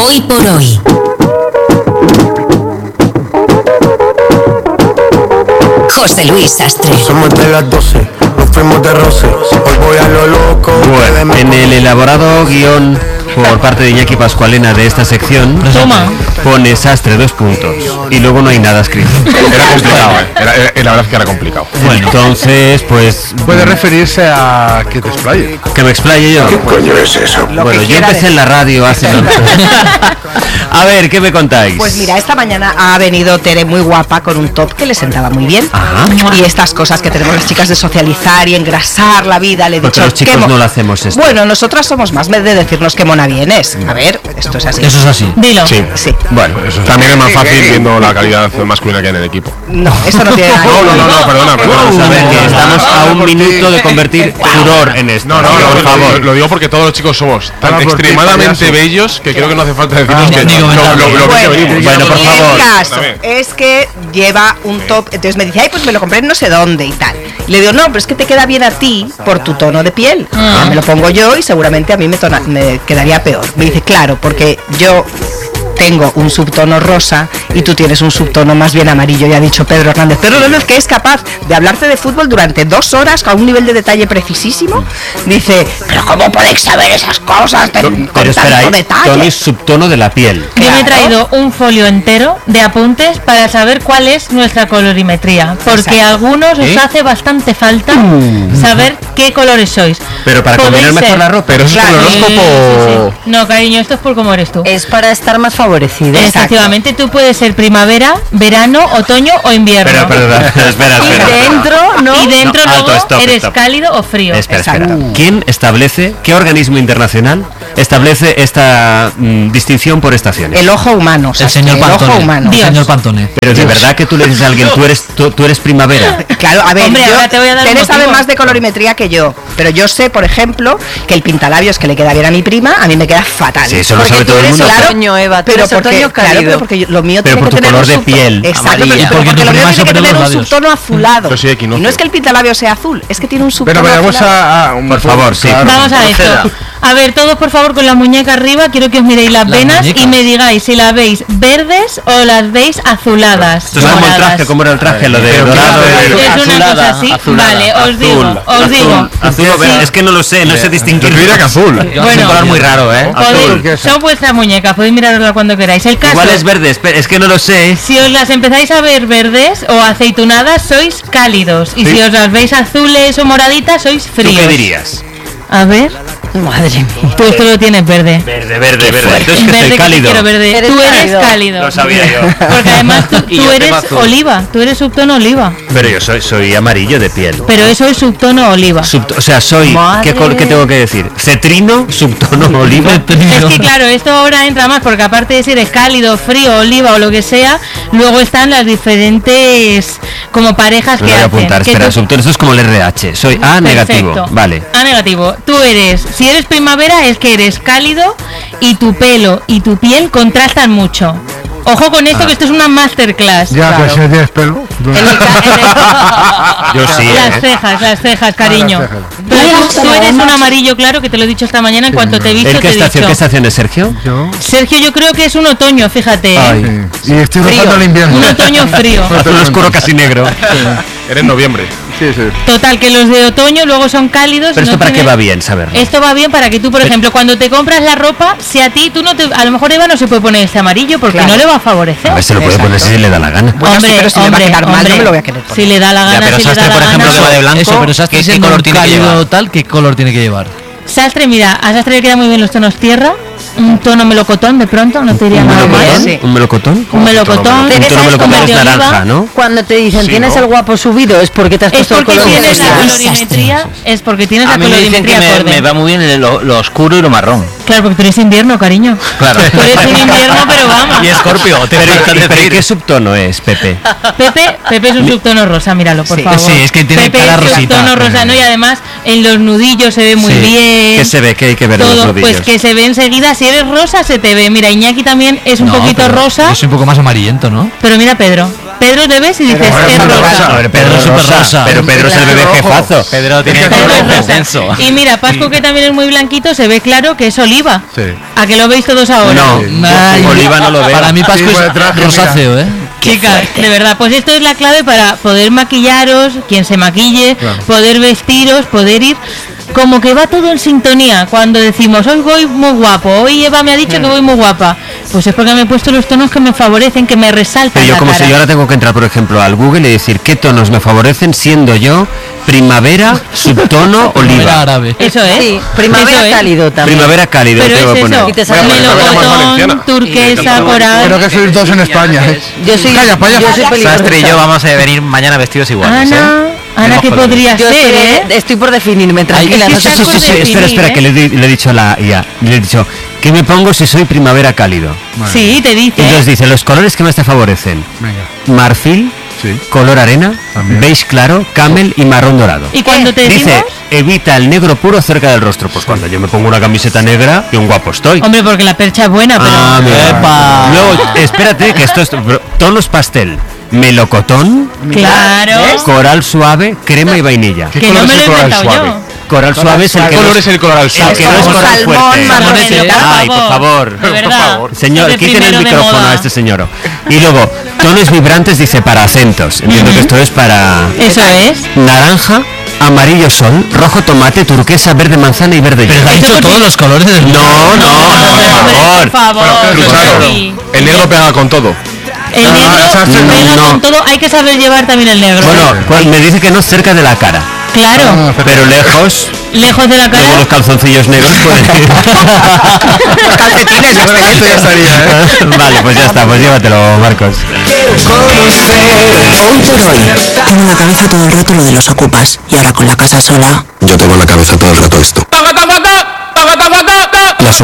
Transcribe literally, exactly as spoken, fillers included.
Hoy por hoy. José Luis Sastre. Somos de las doce, nos fuimos de roce. Hoy voy a lo loco. Bueno, en el elaborado guión por parte de Iñaki Pascualena de esta sección, Toma. pone Sastre dos puntos y luego no hay nada escrito. Era complicado, ¿eh? Era, era- la verdad es que era complicado. Bueno, entonces, pues Puede referirse a que te explaye. que me explaye yo. ¿Qué coño es eso? Bueno, yo quiera empecé en la radio hace... A ver, ¿qué me contáis? Pues mira, esta mañana ha venido Tere muy guapa con un top que le sentaba muy bien. Ajá. Y estas cosas que tenemos las chicas de socializar y engrasar la vida, le he Porque dicho... los chicos "Qué mo-". no lo hacemos esto. Bueno, nosotras somos más de decirnos qué mona vienes. A ver, esto es así. Eso es así. Dilo. Sí. Sí. Bueno, también es más fácil viendo la calidad masculina que hay en el equipo. No, esto no tiene nada que No, ver. no, no, no, perdona, perdona. Vamos a ver, que estamos a un minuto de convertir furor en esto. No, no, no, por favor. Lo digo porque todos los chicos somos tan Ahora por ti, extremadamente payaso. bellos que creo que no hace falta decirnos Ah, que ni lo, comentarlo. lo, lo, lo Bueno, que venimos. Bueno, por el favor. caso Dame. es que lleva un top, entonces me dice, ay, pues me lo compré en no sé dónde y tal. Y le digo, no, pero es que te queda bien a ti por tu tono de piel. Ya me lo pongo yo y seguramente a mí me, tona- me quedaría peor. Me dice, claro, porque yo tengo un subtono rosa y tú tienes un subtono más bien amarillo, ya ha dicho Pedro Hernández. Pedro Hernández, que es capaz de hablarte de fútbol durante dos horas a un nivel de detalle precisísimo. Dice, pero ¿cómo podéis saber esas cosas con Pero tanto espera, ahí, detalle? Tony, subtono de la piel. Yo me he Claro. traído un folio entero de apuntes para saber cuál es nuestra colorimetría, porque a Exacto. algunos os ¿Eh? hace bastante falta saber qué colores sois. Pero para Podéis combinar mejor ser- la ropa. Pero eso es Claro. con el Sí, horóscopo. sí, sí. No, cariño, esto es por cómo eres tú. Es para estar más favorecido. Efectivamente, tú puedes ser primavera, verano, otoño o invierno. Espera, perdona, espera, Y espera. dentro, ¿no? Y dentro No, alto, luego stop, eres stop. cálido o frío. Espera, espera. Exacto. ¿Quién establece, qué organismo internacional establece esta mm, distinción por estaciones? El ojo humano, El Sastre, señor el ojo Pantone. humano. El Dios. señor Pantone. Pero de verdad que tú le dices a alguien, tú eres, tú, tú eres primavera. Claro, a ver, Hombre, yo, ahora te voy a dar un Tere sabe motivo. más de colorimetría que yo, pero yo sé, por ejemplo, que el pintalabios que le queda bien a mi prima, a mí me queda fatal. Sí, eso lo Porque sabe tú todo el eres mundo. Claro, otoño, Eva, tú pero eres porque, otoño claro, cálido. pero porque yo- lo mío Pero tiene por que tu tener color un de subtono- piel, Exacto, amarilla. pero Y porque porque tu lo mío prima se tiene que opera tener los un labios. subtono azulado. Yo soy equinoccio. Y no es que el pintalabio sea azul, es que tiene un subtono Pero vayamos azulado. a, a un Por favor, sí. claro. Vamos a Proceda. esto. A ver, todos por favor con la muñeca arriba, quiero que os miréis las, Las venas muñecas. y me digáis si las veis verdes o las veis azuladas. Esto es como el moradas. traje, como era el traje, lo de Pero dorado. ¿qué y- hace? Es una Azulada, cosa así. azulada. Vale, os digo, Azul, os azul, digo. azul o verde. Es que no lo sé, no sé distinguir. Yo te diría que azul. Yo Bueno. hace un color muy raro, ¿eh? Podéis- ¿qué es? son vuestras muñecas, podéis miraroslas cuando queráis. El caso, Igual es verde, espera, es que no lo sé. si os las empezáis a ver verdes o aceitunadas, sois cálidos. Y si os las veis azules o moraditas, sois ¿Tú fríos. qué dirías? A ver, Madre mía. tú esto lo tienes verde. Verde, verde, verde. Entonces que Verde soy que cálido. quiero verde. Eres Tú eres cálido. cálido. Lo sabía yo. Porque además tú, Y tú yo eres tengo azul. oliva, tú eres subtono oliva. Pero yo soy, soy amarillo de piel. Pero eso es subtono oliva. Subto- o sea, soy, Madre. ¿qué, col- qué tengo que decir? Cetrino, subtono oliva. Es que claro, esto ahora entra más porque aparte de si eres cálido, frío, oliva o lo que sea, luego están las diferentes como parejas Me que voy a hacen. apuntar, que espera, tú- subtono, esto es como el R H. Soy A negativo, Perfecto. vale. A negativo. Tú eres, si eres primavera es que eres cálido y tu pelo y tu piel contrastan mucho. Ojo con esto, que esto es una masterclass. Ya, Claro. que si tienes pelo. En mi ca- en el- Yo sí, Las ¿eh? cejas, las cejas, cariño. las cejas. Tú, tú eres un amarillo claro, que te lo he dicho esta mañana en cuanto te he visto. ¿El te qué he estación, dicho. qué estación es, Sergio? Yo. Sergio, yo creo que es un otoño, fíjate. ¿eh? Ay. Sí. Y estoy rozando el invierno. Un otoño frío. Azul oscuro casi negro. Eres noviembre. Sí, sí. Total, que los de otoño luego son cálidos. Pero y esto no para qué tienen- va bien saberlo. Esto va bien para que tú, por ejemplo, cuando te compras la ropa, si a ti tú no te, a lo mejor Eva no se puede poner este amarillo porque Claro. no le va a favorecer. A ver, se lo puede poner si le da la gana. Bueno, sí, pero si me va a quedar mal, no me lo voy a querer poner. Si le da la gana, pero si le Sastre, da por la ejemplo, gana. que va de blanco, Eso, pero ¿qué, Sastre qué siendo color un tiene que cálido llevar? tal, ¿qué color tiene que llevar? Sastre, mira, a Sastre le quedan muy bien los tonos tierra, un tono melocotón de pronto, no te iría ¿Un nada mal. melocotón? Sí. ¿Un melocotón? Un melocotón, Un Teresa, tono es melocotón como es de oliva. naranja, ¿no? Cuando te dicen Sí, tienes ¿no? el guapo subido es porque te has Es puesto el porque color tienes la celestial. colorimetría, es porque tienes la A mí me dicen que colorimetría me, acorde. me va muy bien el- lo, lo oscuro y lo marrón. Claro, porque tú eres invierno, cariño. Claro. Tú eres un invierno, pero vamos. Y Escorpio, te Pero, falta ¿y- pero ¿y decir. qué subtono es, Pepe? Pepe, Pepe es un subtono rosa, míralo, por Sí. favor. Sí, es que tiene Pepe cara es rosita. subtono rosa, ¿no? Y además en los nudillos se ve muy Sí. bien. ¿Qué se ve? ¿Qué hay que ver en los Todo, nudillos? pues que se ve enseguida. Si eres rosa, se te ve. Mira, Iñaki también es un No, poquito pero rosa. Yo soy un poco más amarillento, ¿no? Pero mira, Pedro. Pedro te ves y dices, Pero es es rosa. rosa. A ver, Pedro es súper rosa. Pero Pedro es el bebé Rojo. jefazo. Pedro tiene Es que color rojo. rojo intenso. Y mira, Pascu, que también es muy blanquito, se ve claro que es oliva. Sí. ¿A que lo veis todos ahora? No, Ay, Oliva no lo veo. Para mí Pascu Sí, por es detrás, rosáceo, ¿eh? Chicas, de verdad, pues esto es la clave para poder maquillaros, quien se maquille, Claro. poder vestiros, poder ir como que va todo en sintonía. Cuando decimos, hoy voy muy guapo, hoy Eva me ha dicho que voy muy guapa, pues es porque me he puesto los tonos que me favorecen, que me resaltan Pero yo la como cara. si yo ahora tengo que entrar, por ejemplo, al Google y decir qué tonos me favorecen, siendo yo primavera, subtono, Era oliva. árabe. Eso es. Sí, primavera Eso es. cálido también. Primavera cálido, Pero tengo que es poner. eso, Y te sale Voy a poner primavera más melocotón, valenciana. turquesa, coral. Creo que sois dos en España, ¿eh? Yo soy, Calla, payasa. yo soy peligrosa. Sastre y yo vamos a venir mañana vestidos iguales, Ana, ¿eh? Ana, Hemos ¿qué colores. podría Yo ser, estoy, eh? estoy por definirme, tranquila. Ay, No es que te Sí, sí, sí, por sí, espera, definir, espera, ¿eh? que le, di- le he dicho a la I A. Le he dicho, ¿qué me pongo si soy primavera cálido? Sí, te dice. Entonces dice, los colores que más te favorecen. Venga. Marfil, Sí. color arena, También. beige claro, camel y marrón dorado. Y cuando te decimos, Dice, evita el negro puro cerca del rostro. Pues cuando yo me pongo una camiseta negra, y un guapo estoy. hombre, porque la percha es buena, pero Ah, mira. Epa. Luego, espérate, que esto es bro- tonos pastel. Melocotón, claro, coral suave, crema y vainilla. ¿Qué que no color me es lo el he coral inventado suave? yo. Coral suave es el ¿Qué que no color es, es el coral el suave? que no es coral Salmón, fuerte. marrón, Marronete, Ay, por favor. De verdad. Señor, De quiten el primero de micrófono moda. a este señor. Y luego, tonos vibrantes dice para acentos. Entiendo que esto es para Eso es. naranja, amarillo sol, rojo tomate, turquesa, verde manzana y verde Pero hielo. ha Eso dicho porque- todos los colores del No, no, no, Hombre, por favor. por favor. Claro, sí. el negro pega con todo. El negro Sastre, no, pega no. con todo, hay que saber llevar también el negro. Bueno, pues me dice que no cerca de la cara, claro, Ah, pero lejos, lejos de la luego cara. los calzoncillos negros pueden ir. Los calcetines, los Bueno, esto ya estaría, ¿eh? Vale, pues ya está, pues llévatelo, Marcos. Hoy por hoy. Tengo en la cabeza todo el rato lo de los ocupas. Y ahora con la casa sola. Yo tengo en la cabeza todo el rato esto. ¡Taca, taca, taca! ¡Taca, taca, taca!